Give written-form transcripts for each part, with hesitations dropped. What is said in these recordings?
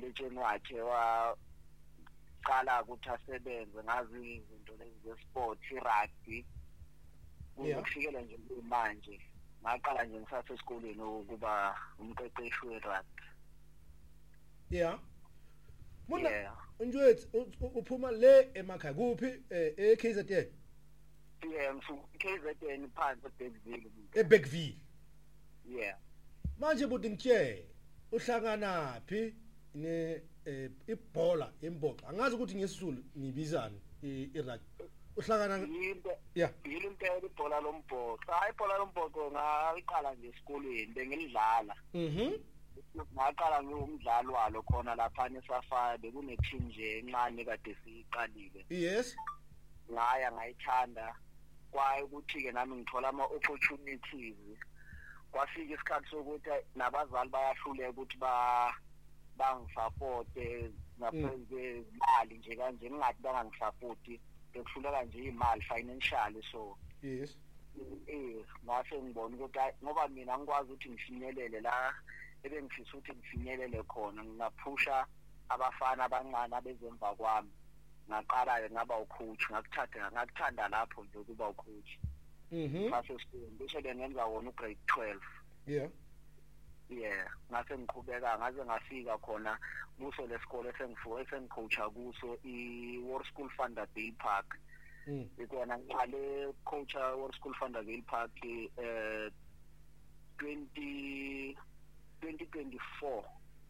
ekolejeni wakhe waqala ukuthi asebenze ngazi izinto lezi zesport rugby kufikela nje manje ngaqala nje ngisasesikoleni ukuba umqeqeshi werugby. Mona Njwethu uphuma le emakhaya kuphi eKZN? KZN phansi eBergville. eBergville. Manje buthi ngitshela uhlangana phi ne ibhola imboxa angazi ukuthi ngesizulu ngibizana irugby uhlangana yilo impela ibhola lombhoxo ibhola lombhoxo ngaliqala nje esikoleni bengilidlala ngaqala ngumdlalo walo khona lapha eSafari bekune team nje encane kade siqalile ngaya ngayithanda kwaye ukuthi ke nami ngithola ama opportunities kwafika isikhathi sokuthi nabazali bayahluleka ukuthi bangisupport ngaphandle imali nje kanje ngingathi bangangisupporti bekuhluleka nje imali financially so ngase ngibona ukuthi ngoba mina ngikwazi ukuthi ngifinyelele la ebengifisa ukuthi ngifinyelele khona ngingaphusha abafana abancane abezemva kwami ngaqala ngaba ucoach ngakuthanda lapho nje ukuba ucoach ngase school ngisho bengenza wona ugrade 12 ngase ngiqhubeka ngaze ngafika khona kuso lesikole esengicoacha kuso iWar School Vanderbilt Park ikona ngiqale coach War School Vanderbilt Park 2024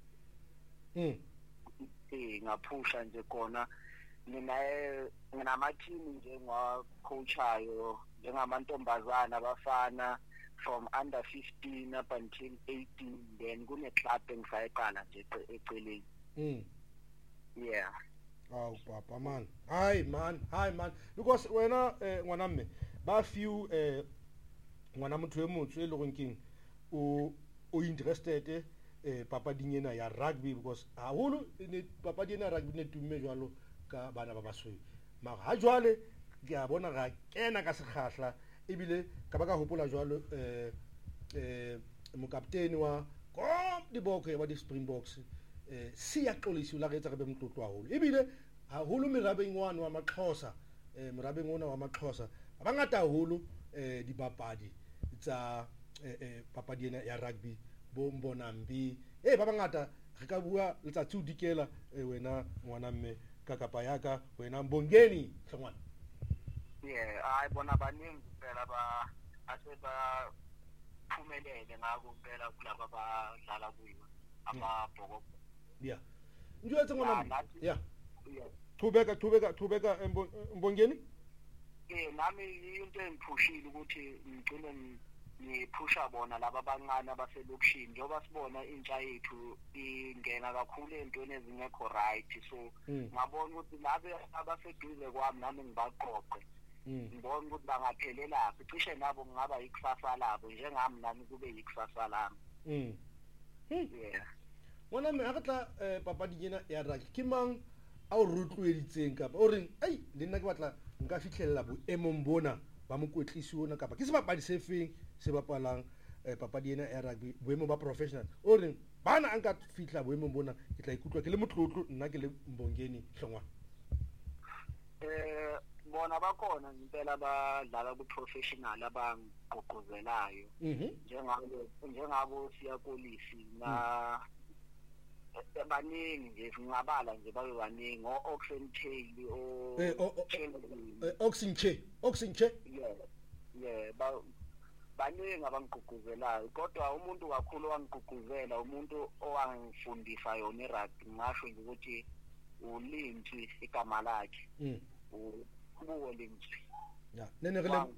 ngaphusha nje khona nginamateam nje ngacoachayo njengamantombazana abafana from under 15 up until 18 then kune club engisayiqala nje eceleni awu papa man hi man because wena ngwanami ba few ngwana motho emotho e leng king o interested papa dinyena ya rugby because haholo ne papa dinyena rugby ne tumme jwalo ka bana ba basweu mara ha jwale ke a bona ga kena ka sekgahla ebile ka ba ka hopola jwalo mo captain wa kom diboko ba di Springboks si ya xolisi la getsa ka be mtlotlo haholo ebile haholo merabeng wa Maxhosa merabeng ona wa Maxhosa abangata haholo dibapadi tsa papadi ena ya rugby bo Mbonambi ba bangata re ka bua letsatsi o dikela wena ngwana mme ka kapa yaka wena Mbongeni hlongwana hayi bona baningi phela aseba phumelele ngako phela kulabo abadlala kuyo amabhoko Njwethu ngwana Thubeka Mbongeni nami into engiphushile ukuthi ngicine ngiphusha bona laba abancane abaselokishini njengoba sibona intsha yethu ingena kakhulu ezintweni ezingekho right so ngabona ukuthi labe abaseduze kwami nami ngibaqoqe ngibona ukuthi bangaphelela cishe nabo ngaba ikusasa labo njengami nami kube ikusasa lami Ngwana mme ha tla papadi ena ya rugby ke mang a o rotloeditseng kapa o reng le nna ke batla nka fitlhella boemong bona ba mokwetlisi ona kapa ke sebapadi se feng se bapalang papadi ena ya rugby boemo ba professional o reng bana a nka fihla boemong bona ke tla ikutlwa ke le motlotlo nna ke le Mbongeni hlongwana bona bakhona impela abadlala ku professional abangqoqozelayo njengabo siyakolisi na baningi nje ngingabala nje babe baningi Oxentail Oxenche baningi abangqoqozelayo kodwa umuntu kakhulu wangigqugquzela umuntu owangifundisa yona irugby ngasho nje ukuthi uLimpi igama lakhe ubuwo Limpi nene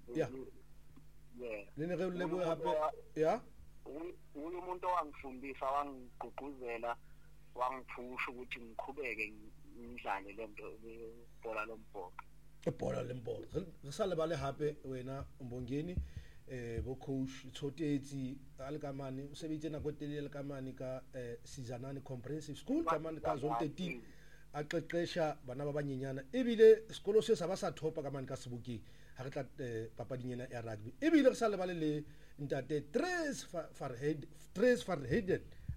re lebo hape umuntu owangifundisa wangigqugquzela wangiphusha ukuthi ngiqhubeke ngidlale lento ibhola lombhoxo risale ba le hape wena Mbongeni bo coach Tshotetsi Alkamani o sebetse nako telele Alkamani ka Sizanani Comprehensive School Kamani ka zone 13 a qeqesha bana ba banyenyana ebile sekolo se sa ba sa thopa Kamani ka Sebokeng ha re tla papading ena ya rugby ebile re sa le ba le ntate Tres Farheden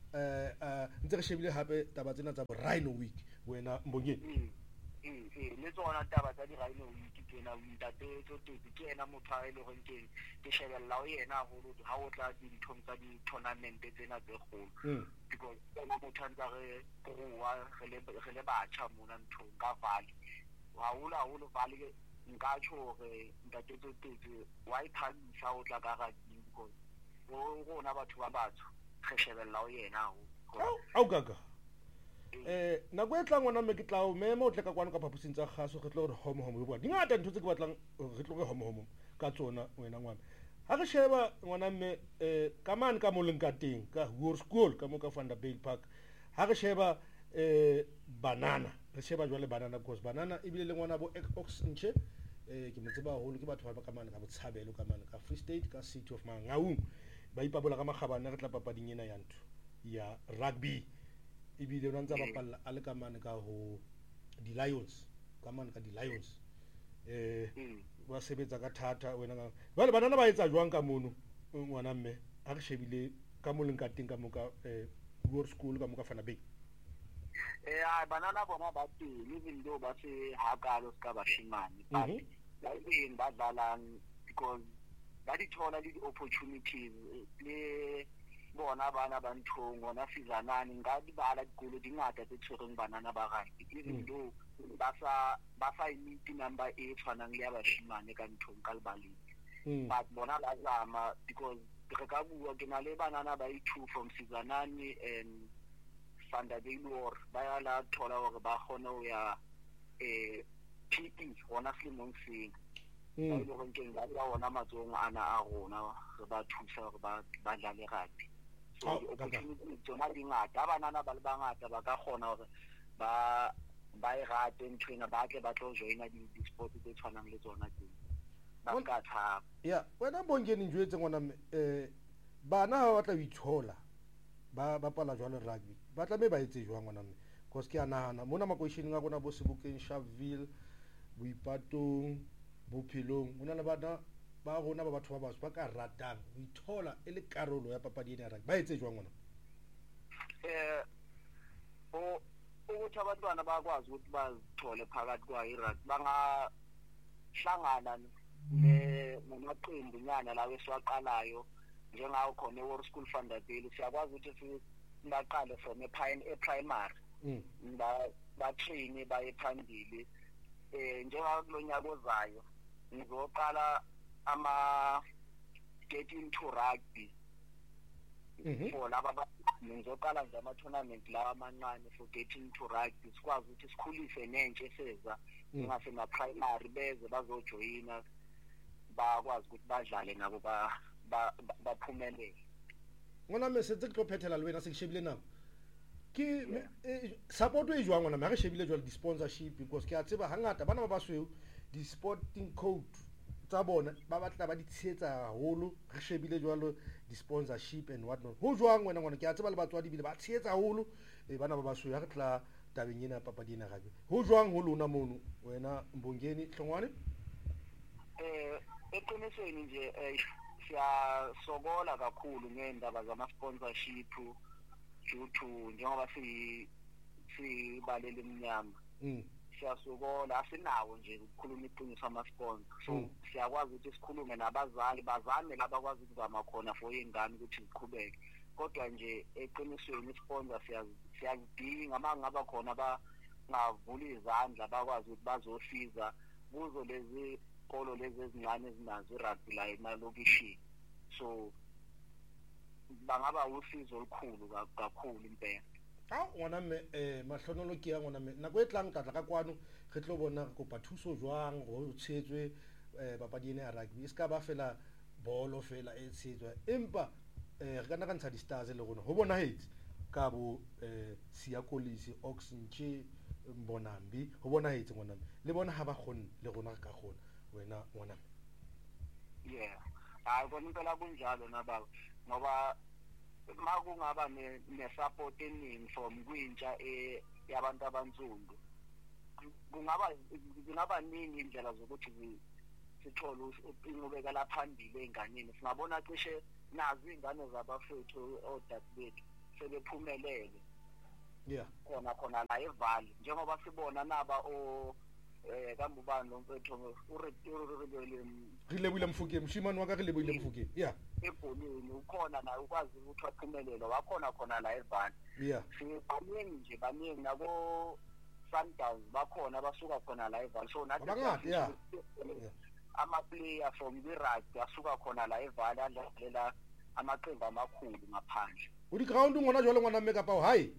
ntse re shebile hape taba tsena tsa Rhino Week wena Mbongeni le tsona taba tsa di Rhino Week tsena ntate tsotsi ke ena motho a ile go nkeng ke shebella o yena holo ha o tla di nthong tsa di tournament tsena tse kgolo because ona motho a ntse re growa re le batjha mona nthong ka valley haholo valley nka tjho re ntate tsotsi wa iphamisa o tla ka rugby because rona batho ba batho re shebella o yena au gaga nako e tlang ngwana me ke tla o mema o tle ka kwano ka phapusing tsa gaso re tlo re homo bua dingata ntho tse ke batlang re tlo re homo ka tsona wena ngwana ha re sheba ngwana me ka mane ka moleng ka teng ka Hoër School ka mo ka Vanderbijl Park ha re sheba banana re sheba jwale banana because banana ebile le ngwana bo Oxenche ke mo tseba haholo ke batho ba ka mane ka botshabelo ka mane ka Free State ka City of Mangaung ba ipabola ka magabana re tla papading ena ya ntho ya rugby ebile o ntse ba palla a le ka mane ka ho di Lions ka mane ka di Lions ba sebetsa ka thata wena ga bale banana ba etsa jwang ka mono ngwana mme ha re shebile ka moleng ka teng ka mo ka Hoër School ka mo ka Vanderbijl banana bona ba teng even though ba se hakalo ska bashimane but ba beng ba dlalang because ba di thola le di-opportunities le bona bana ba nthong ona sizanane nka di bala dikolo dingata tse tshwereng banana ba rugby even though ba sa imiti number e tshwanang le ya bashimane ka nthong ka lebaleng but bona ba zama because re ka bua ke na le banana ba i2 from Sizanane and Vanderbijl ba ya la thola hore ba kgone ho ya PE ona selemong seng ba ile go nkeng ba ona matsong ana a rona re ba thusa hore ba dlale rugby so opportunity tsona di ngata banana ba le bangata ba ka kgona hore ba e rate nthwena ba tle ba tlo joina di-sport tse tshwanang le tsona tse ba ka thaba ya wena Mbongeni njwetse ngwana bana ha ba tla o itshola ba bapala jwalo rugby ba tla me ba etse jwang ngwana mme because ke a nahana mona makoisheneng a rona bo Sebokeng Sharpeville Boipatong Bophelong hona le bana ba rona ba batho ba baso ba ka ratang ho ithola e le karolo ya papadi ena ya rugby ba etse jwang ngwana ukuthi abantwana bakwazi ukuthi bazithole phakathi kwayo i-rugby bangahlangana nemaqembu nyana lawo esiwaqalayo njengawo khona eWar School Vanderbijl siyakwazi ukuthi sibaqale from e-primary ba train baye phambili njengoba kulonyaka ozayo ngizoqala get into rugby for laba ngizoqala nje ama-tournament lawa amancane for getting into rugby sikwazi ukuthi sikhulise nentsha eseza ngasema-primary beze bazojoyina bakwazi ukuthi badlale nabo baphumelele ngwana me setse ke tlo phethela le wena se ke shebile nako ke support e jwang ngwana me ha re shebile jwale di-sponsorship because ke a tseba hangata bana ba basweu di-sporting code tsa bona ba batla ba di tshehetsa haholo re shebile jwalo di-sponsorship and what not ho jwang wena ngwana ke a tseba le batswadi bile ba tshehetsa haholo bana ba basweu ha re tla tabeng ena papadi ena gape ho jwang ho lona mono wena Mbongeni Hlongwane eqinisweni nje siyasokola kakhulu ngendaba zama-sponsorship due to njengoba sibalele iminyama siyasokola asinawo nje ukukhuluma iqiniso ama-sponsor so siyakwazi ukuthi sikhulume nabazali bazame labakwazi ukuzama khona for iy'ngane ukuthi ziqhubeke kodwa nje eqinisweni i-sponsor siyazidinga uma ngaba khona bangavula izandla bakwazi ukuthi bazosiza kuzo lezi kolo lezi ezincane ezinazo i-rugby la emalokishini so bangaba usizo olukhulu kakhulu impela ngwana me mahlonololo ke ya ngwana me nako e tlang tlatla ka kwano re tlo bona re kopa thuso jwang go tshetswe papadi ena ya rugby se ka ba fela bolo fela e tshetswa empa re ka nna ntsha di-stars le gona ho bona hetse ka bo Siyakolisi Oxenche Mbonambi ho bona hetse ngwana me le bona ha ba kgonne le gona re ka kgona wena ngwana me hayi kona impela kunjalo nababa ngoba makungaba ne-support eningi from kwintsha yabantu abansundu kungaba ningi indlela zokuthi sithole inqubekela phambili ey'nganeni singabona cishe nazo iy'ngane zabafethu odade bethu sebephumelele yeah khona la eValley njengoba sibona naba o kambe ubani lo mfethu Relebohile Mofokeng mshimane wa ka Relebohile Mofokeng yeah ebholweni ukhona naye ukwazi ukuthi waphumelela wakhona la eValley yeah baningi nako Sundowns bakhona abasuka khona la eValley so nathi abangadi yeah ama-player from the rugby asuka khona la eValley adlalela amaqembu amakhulu ngaphandle ground ngona jwale ngwana mme kapa hayi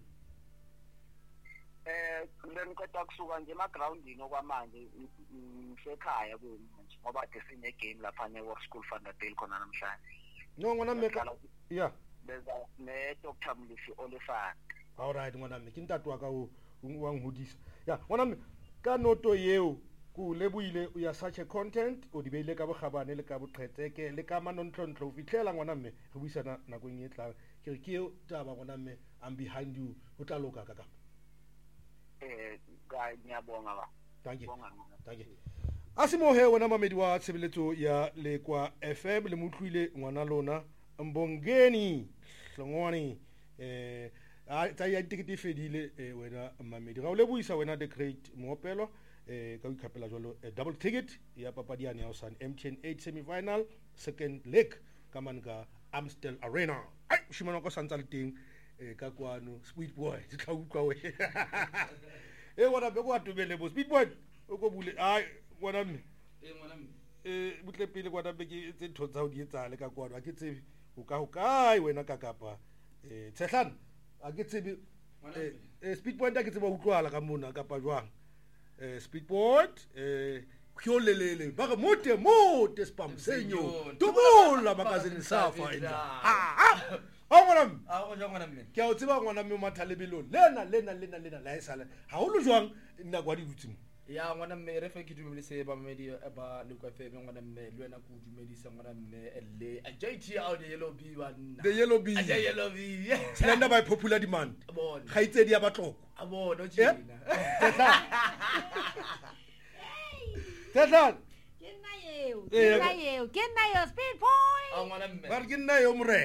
ngiceda kusuka nje emagroundini okwamanje ngisekhaya manje ngoba sine game lapha ne-War School Vanderbijl khona namhlanje no ngwana mme yeah beza ne Dr Mlisi Olifant all right ngwana mme ke ntate wa ka o nghodisa yeah ngwana mme ka noto yeo ku Lebohile o ya search content o di beile ka bogabane le ka boqhetseke le ka manontlontlho o fitlela ngwana mme re buisana nakong e tlang ke re ke taba ngwana mme I'm behind you o tla loka ka ngiyabonga ba thank you asimohe wena mamedi wa tshebeletso ya Lekwa FM le motlwile ngwana lona Mbongeni Hlongwane tsa ya tikete fedile wena mamedi ga o leboisa wena the great Moopelo ka o ikhapela jwalo double ticket ya papadiane ya o san MTN 8 semi-final second leg ka manka Amstel Arena ai shimana ko santsa le teng ka kwano Sweet Boy di tla utlwa we wena be go atumele bo Sweet Boy o go bule ai wena mme butle pele kwada be ke tse thotsa o di etsa le ka kwano a ke tsebe o ka hokae wena ka kapa tshehlana a ke tsebe Speed Point a ke tseba utlwala ka mona kapa jwang Speed Point kyolelele ba mote spam senyo tubola magazine safa enda ngwana mme ke a tseba ngwana mme mathalebelo lena la isala ha o lo jwang nna kwa di dutsimo ya ngwana mme re fe ke dumedise ba mmedi ba Lekwa FM ngwana mme le wena ku dumedisa ngwana mme le JT out the yellow bee the yellow bee slender by popular demand ga itsedi ya batloko abona jina Tetlan ke nna yo Speed Point ngwana mme ba ke nna yo more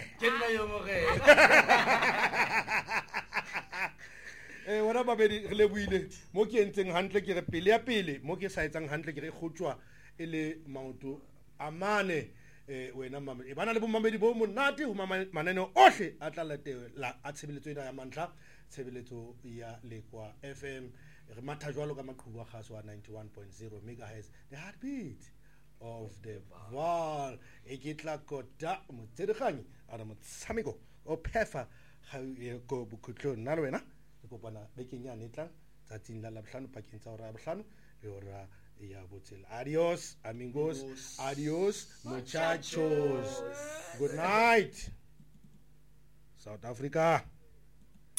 wena babedi re lebohile mo ke entseng hantle ke re pele ya pele mo ke sa etsang hantle ke re gotswa e le maoto a mane wena mamedi bana le bomamedi bo monate ho manene ohle a tla latela a tshebeletso ena ya mantla tshebeletso ya Lekwa FM re matha jwalo ka maqhubu a khaso wa 91.0 megahertz the heartbeat of the world e ke tla kota motsereganyi a re motshameko o phefa ga go bukhutlong nna le wena ke kopana bekeng ya netlang tsatsing la labohlano pakeng tsa hora ya bohlano le hora ya botsela adios amigos adios muchachos good night South Africa.